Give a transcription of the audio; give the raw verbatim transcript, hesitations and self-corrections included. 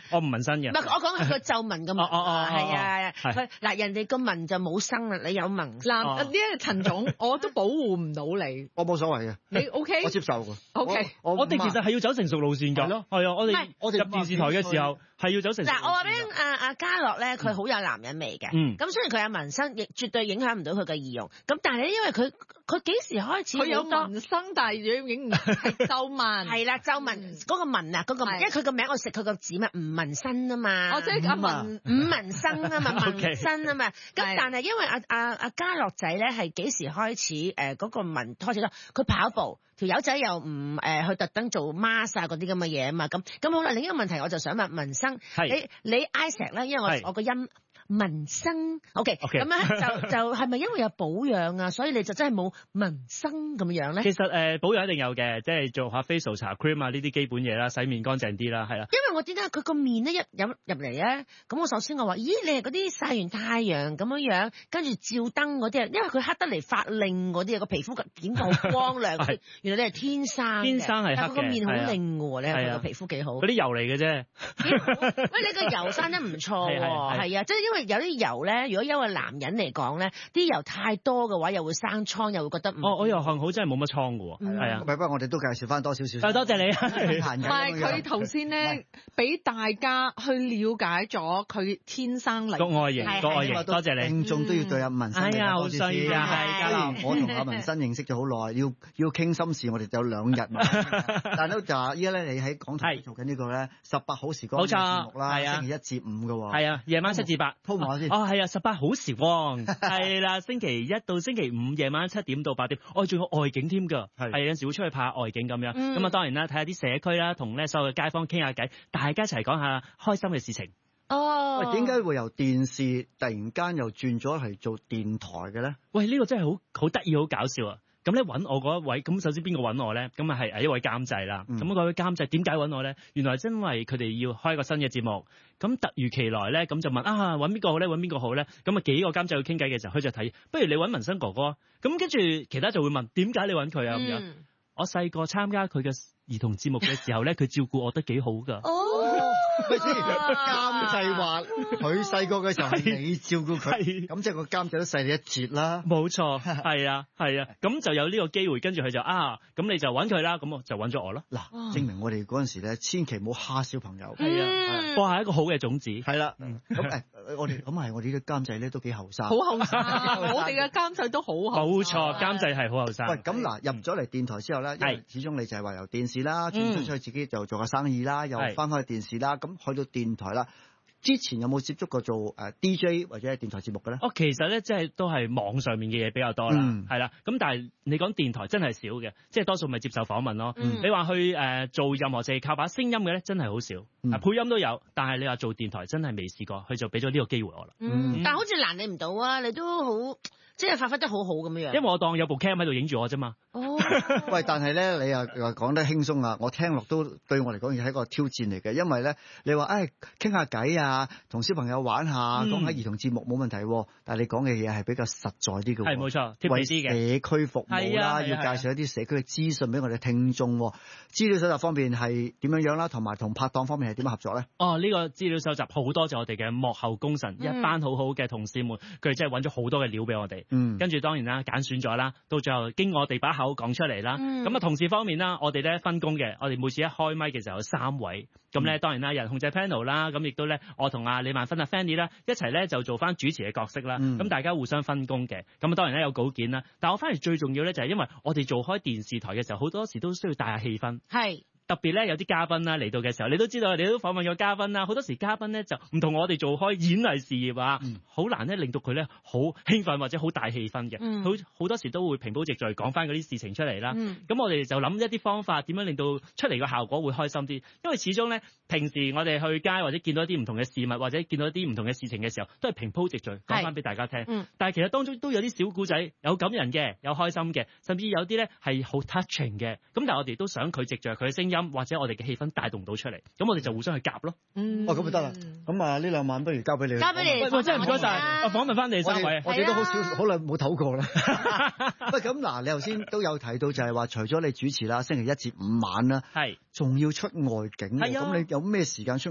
我唔紋身嘅。 唔係，我講係個皺紋嘅紋。 哦哦哦， 係啊，佢嗱人哋個紋就冇生啦，你有紋。 嗱，呢個陳總，我都保護唔到你。 我冇所謂嘅。 你 OK？ 我接受嘅。 OK。 我哋其實係要走成熟路線㗎。係咯。係啊，我哋我哋入電視台嘅時候係要走成熟路線。 嗱，我話俾阿阿嘉樂咧，佢好有男人味嘅。 嗯。 咁雖然佢有紋身，亦絕對影響唔到佢嘅儀容。咁但係咧，因為佢佢幾時開始佢有紋身，但係已經唔係皺紋。 係啦，皺紋嗰個紋啊，嗰個，因為佢個名我食佢個字嘛，唔紋身啊嘛。 哦，即係阿紋五紋身啊嘛，紋身啊嘛。咁但係因為阿阿阿嘉樂仔咧係幾時開始誒嗰個紋開始咯？佢跑步，條友仔又唔誒去特登做 mask 啊嗰啲咁嘅嘢啊嘛。咁咁好啦，另一個問題我就想問紋身，你你 Isaac 咧，因為我我個音。紋身 ，OK，咁咧 Okay. 就就係咪因為有保養啊，所以你就真係冇紋身咁樣咧？ 其實誒、呃、保養一定有嘅，即係做下 facial 搽 cream 啊呢啲基本嘢啦，洗面乾淨啲啦，係啦。 因為我點解佢個面咧一入入嚟咧，咁我首先我話，咦，你係嗰啲曬完太陽咁樣樣，跟住照燈嗰啲啊，因為佢黑得嚟發亮嗰啲啊，個皮膚點解好光亮？原來你係天生， 天生係黑嘅， 但係個面好靚嘅喎，你係佢個皮膚幾好。 嗰啲油嚟嘅啫。 喂，你個油生得唔錯喎，係啊，即係因為有啲油咧，如果因為男人嚟講咧，啲油太多嘅話，又會生瘡，又會覺得唔。 哦，我又幸好真係冇乜瘡嘅喎，係啊。 不過我哋都介紹翻多少少。 多謝你。 唔係佢頭先咧，俾大家去了解咗佢天生嚟個外形，個外形。多謝你。 聽眾都要對阿紋身。 哎呀，好衰啊！ 係，我同阿紋身認識咗好耐，要要傾心事，我哋就有兩日。但係都就話依家咧，你喺港台做緊呢個咧十八好時光嘅節目啦，星期一至五嘅喎。係啊，夜晚七至八。 鋪埋我先。 哦，係啊，十八好時光係啦，星期一到星期五夜晚七點到八點，我仲有外景添㗎，係有陣時會出去拍外景咁樣。咁啊、嗯，當然啦，睇下啲社區啦，同咧所有嘅街坊傾下偈，大家一齊講下開心嘅事情。 哦， 喂，點解會由電視突然間又轉咗嚟做電台嘅咧？ 喂，呢、呢個真係好好得意，好搞笑啊！咁咧揾我嗰一位，咁首先邊個揾我咧？咁啊係一位監製啦。咁嗰、嗯、位監製點解揾我咧？原來係因為佢哋要開一個新嘅節目，咁突如其來咧，咁就問啊揾邊個好咧？揾邊個好咧？咁啊幾個監製去傾偈嘅時候，佢就睇，不如你揾紋身哥哥。咁跟住其他就會問點解你揾佢啊？咁樣、嗯、我細個參加佢嘅兒童節目嘅時候咧，佢照顧我得幾好㗎。 哦， 咪先監製話佢細個嘅時候係你照顧佢，咁即係個監製都細你一截啦。 冇錯，係啊，係啊，咁就有呢個機會，跟住佢就啊，咁你就揾佢啦，咁我就揾咗我咯。 嗱，證明我哋嗰陣時咧，千祈唔好蝦小朋友， 係啊，播下一個好嘅種子。係啦， 咁誒，我哋咁係我哋啲監製咧都幾後生， 好後生，我哋嘅監製都好後生。 冇錯，監製係好後生。 喂，咁嗱入咗嚟電台之後咧，因為始終你就係話由電視啦，轉出去自己就做下生意啦，又翻返去電視啦，咁去到電台啦。之前有冇接觸過做誒 D J 或者係電台節目嘅咧？ 哦，其實咧即係都係網上面嘅嘢比較多啦，係啦、嗯。咁但係你講電台真係少嘅，即係多數咪接受訪問咯。嗯、你話去誒、呃、做任何淨係靠把聲音嘅咧，真係好少。嗯、配音都有，但係你話做電台真係未試過，佢就俾咗呢個機會我啦。 嗯，嗯但係好似難你唔到啊，你都好即係發揮得好好咁樣。 因為我當有部 cam 喺度影住我啫嘛。 哦， 喂，但係咧，你又又講得輕鬆啊！我聽落都對我嚟講係一個挑戰嚟嘅，因為咧，你話誒傾下偈啊，同小朋友玩下，講喺兒童節目冇問題，但係你講嘅嘢係比較實在啲嘅。係冇錯，貼地啲嘅。為社區服務啦，要介紹一啲社區嘅資訊俾我哋聽眾。資料搜集方面係點樣樣啦，同埋同拍檔方面係點樣合作咧？ 哦，呢個資料搜集好多謝我哋嘅幕後功臣，一班好好嘅同事們，佢哋真係揾咗好多嘅料俾我哋。嗯，跟住當然啦，揀選咗啦，到最後經我哋把口講出嚟啦。咁啊、嗯，同事方面啦，我哋咧分工嘅，我哋每次一開麥嘅時候有三位，咁咧、嗯、當然啦，人控制 panel 啦，咁亦都咧我同阿李萬芬、阿 Fanny 啦一齊咧就做翻主持嘅角色啦。咁、嗯、大家互相分工嘅，咁啊當然咧有稿件啦，但我反而最重要咧就係因為我哋做開電視台嘅時候，好多時都需要帶下氣氛。係。特別咧有啲嘉賓啦嚟到嘅時候，你都知道，你都訪問過嘉賓啦。好多時嘉賓咧就唔同我哋做開演藝事業啊，好、嗯、難咧令到佢咧好興奮或者好大氣氛嘅。好好、嗯、多時都會平鋪直敍講翻嗰啲事情出嚟啦。咁、嗯、我哋就諗一啲方法，點樣令到出嚟個效果會開心啲。因為始終咧平時我哋去街或者見到一啲唔同嘅事物，或者見到一啲唔同嘅事情嘅時候，都係平鋪直敍講翻俾大家聽。嗯、但係其實當中都有啲小故仔，有感人嘅，有開心嘅，甚至有啲咧係好 touching 嘅。咁但係我哋都想佢藉著佢嘅聲音或者我哋嘅氣氛帶動到出嚟，咁我哋就互相去夾咯。嗯，哦，咁就得啦。咁啊，呢兩晚不如交俾你。交俾你。喂，真係唔該晒。我訪問翻你三位， 我哋都好少，好耐冇唞過啦。喂，咁嗱，你頭先都有提到就係話，除咗你主持啦，星期一至五晚啦，係，仲要出外景。係啊。咁你有咩時間出？